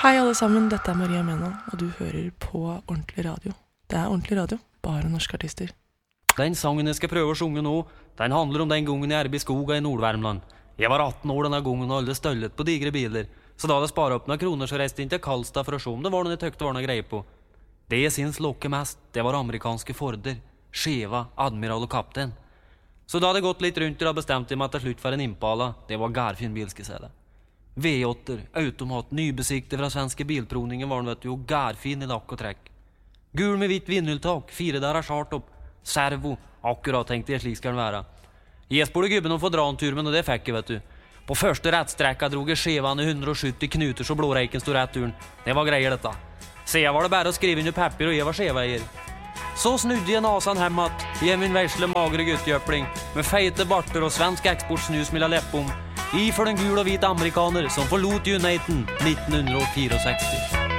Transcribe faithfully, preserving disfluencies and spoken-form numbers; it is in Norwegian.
Hei alle sammen, dette er Maria Mena, og du hører på Ordentlig Radio. Det er Ordentlig Radio, bare norske artister. Den sangen jeg skal prøve å sjunge nå, den handler om den gangen jeg arbeid i skoga i Nordvärmland. Jeg var atten år denne gangen og aldri støllet på digre biler, så da hadde jeg sparet opp noen kroner så reiste inn til Karlstad for å se om det var noe jeg tøkte var noe greie på. Det jeg syns lokke mest, det var amerikanske Forder, Cheva, Admiral og Kaptein. Så da hadde jeg gått litt rundt og bestemt jeg meg til slutt for en Impala. Det var gærfin bil, skal jeg si det. V åtte, automat, nybesikte fra svenske bilprovningen var den, vet du, og gærfin i lakk og trekk. Gul med hvitt vinnultak, fire der er skjart opp. Servo, akkurat tenkte jeg slik skal den være. Jeg spurte gubben om å få dra en tur, men det fikk jeg, vet du. På første rettstrekka drog jeg Chevan i hundre og sytti knuter så blåreiken stod rett turen. Det var greier dette. Så jeg var det bare å skrive under papir, og jeg var Cheva-eier. Så snudde jeg nasan hemmat, i min versle magre guttjøpling, med feite barter og svensk eksportsnus mellom leppom, i for den gul og hvit amerikaner som forlot Uniten nitten sekstifire.